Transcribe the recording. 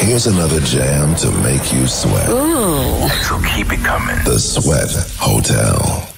Here's another jam to make you sweat. Ooh. So keep it coming. The Sweat Hotel.